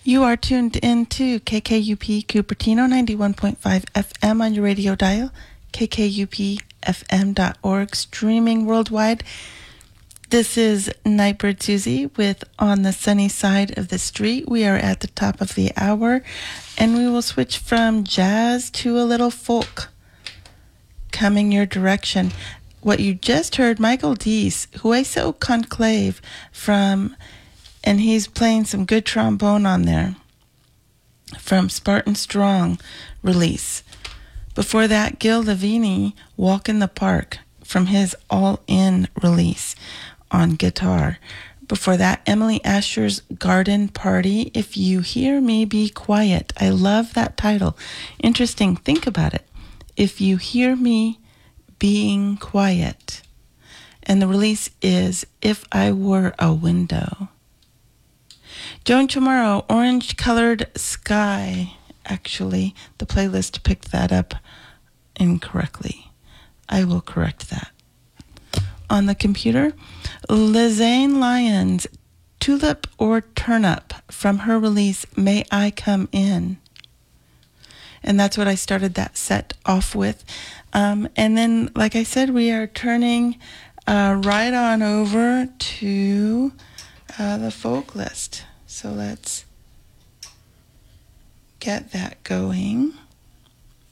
You are tuned in to KKUP Cupertino 91.5 FM on your radio dial, kkupfm.org, streaming worldwide. This is Nightbird Susie with On the Sunny Side of the Street. We are at the top of the hour, and we will switch from jazz to a little folk coming your direction. What you just heard, Michael Deese, Hueso Conclave from... and he's playing some good trombone on there from Spartan Strong release. Before that, Gil Lavini, Walk in the Park from his All In release on guitar. Before that, Emily Asher's Garden Party, If You Hear Me, Be Quiet. I love that title. Interesting. Think about it. If You Hear Me Being Quiet. And the release is If I Were a Window. Joan Chamorro, Orange Colored Sky. Actually, the playlist picked that up incorrectly. I will correct that. On the computer, Lisanne Lyons, Tulip or Turnip from her release, May I Come In. And that's what I started that set off with. And then, like I said, we are turning right on over to the folk list. So let's get that going.